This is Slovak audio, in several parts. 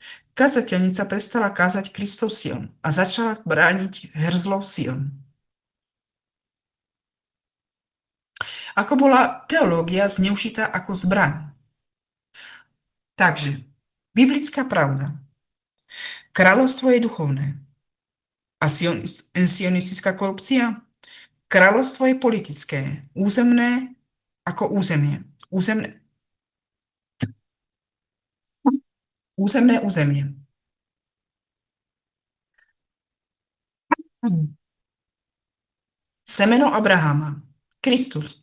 Kazateľnica prestala kázať Kristov Sion a začala brániť Herzlov Sion. Ako bola teológia zneužitá ako zbraň. Takže, biblická pravda. Kráľovstvo je duchovné. A sionistická korupcia? Kráľovstvo je politické. Územné ako územie. Územné územie. Semeno Abrahama. Kristus.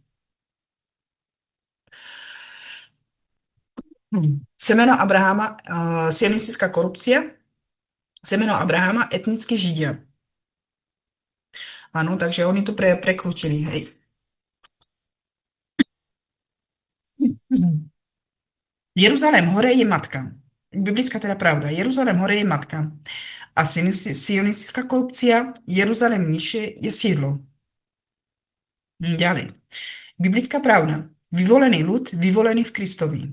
Semeno Abrahama, sionistická korupcia. Semeno Abrahama, etnickí Židia. Áno, takže oni to prekrútili, hej. Jeruzalém hore je matka. Biblická teda pravda. Jeruzalém hore je matka. A sionistická korupcia, Jeruzalém nižšie je sídlo. Ďalej. Biblická pravda. Vyvolený ľud, vyvolený v Kristovi.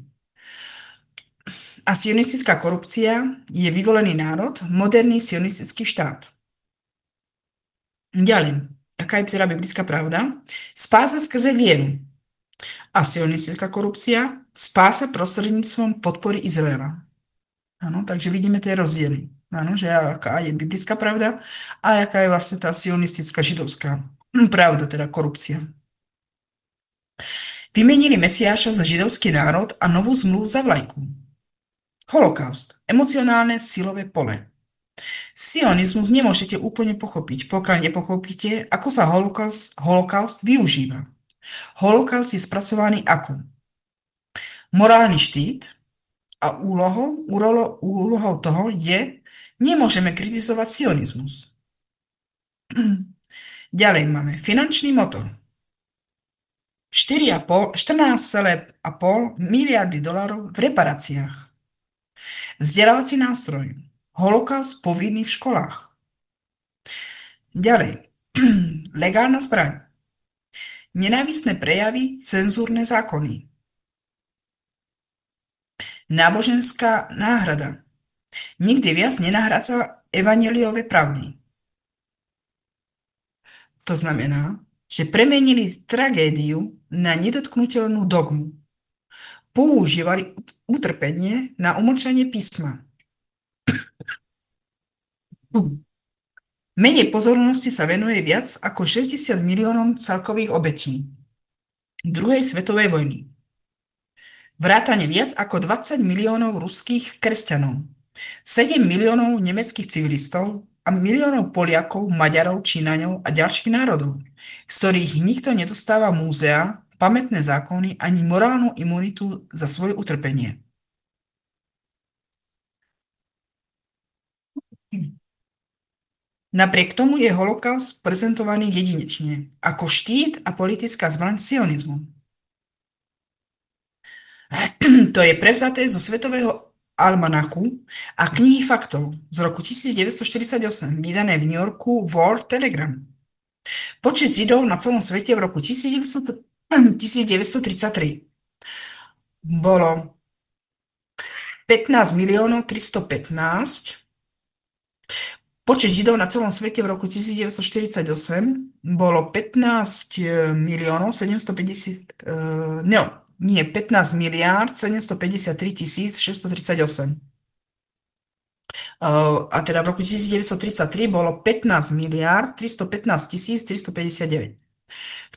A sionistická korupcia je vyvolený národ, moderný sionistický štát. Ďalej. Aká je teda biblická pravda? Spása skrze vieru. A sionistická korupcia, spása prostredníctvom podpory Izraela. Áno, takže vidíme tie rozdiely. Áno, že aká je biblická pravda a aká je vlastne tá sionistická židovská pravda, teda korupcia. Vymenili Mesiáša za židovský národ a novú zmluvu za vlajku. Holokaust. Emocionálne silové pole. Sionizmus nemôžete úplne pochopiť, pokiaľ nepochopíte, ako sa holokaust využíva. Holokaust je spracovaný ako morálny štít a úlohou toho je, nemôžeme kritizovať sionizmus. Ďalej máme finančný motor. 14,5 miliardy dolárov v reparáciách. Vzdelávací nástroj. Holokaust povinný v školách. Ďalej. Legálna zbraň. Nenávistné prejavy, cenzúrne zákony. Náboženská náhrada. Nikdy viac nenahrádza evanjeliové pravdy. To znamená, že premenili tragédiu na nedotknuteľnú dogmu. Používali utrpenie na umlčanie písma. Menej pozornosti sa venuje viac ako 60 miliónov celkových obetí druhej svetovej vojny. Vrátane viac ako 20 miliónov ruských kresťanov, 7 miliónov nemeckých civilistov a miliónov Poliakov, Maďarov, Číňanov a ďalších národov, z ktorých nikto nedostáva múzea, pamätné zákony ani morálnu imunitu za svoje utrpenie. Napriek tomu je holokaust prezentovaný jedinečne, ako štít a politická zbraň sionizmu. To je prevzaté zo Svetového almanachu a knihy faktov z roku 1948, vydané v New Yorku World Telegram. Počet Židov na celom svete v roku 1933 bolo 15 miliónov 315. Počet Židov na celom svete v roku 1948 bolo 15 miliónov 750, 15 miliárd 753 638. A teda v roku 1933 bolo 15 miliárd 315 359. V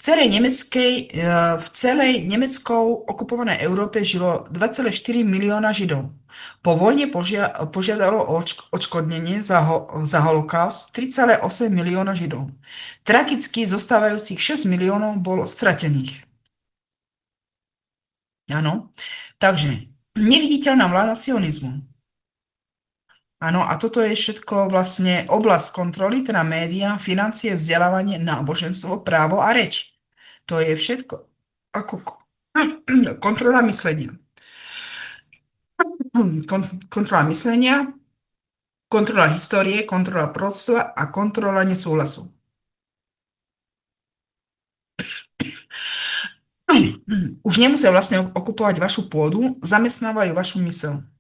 celej nemeckou okupovanej Európe žilo 2,4 milióna Židov. Po vojne požiadalo o odškodnenie za holokaust 3,8 milióna Židov. Tragicky zostávajúcich 6 miliónov bolo stratených. Áno, takže neviditeľná vláda sionizmu. Áno, a toto je všetko vlastne oblasť kontroly, teda média, financie, vzdelávanie, náboženstvo, právo a reč. To je všetko ako kontrola myslenia. Kontrola myslenia, kontrola histórie, kontrola proroctva a kontrola nesúhlasu. Už nemusia vlastne okupovať vašu pôdu, zamestnávajú vašu myseľ.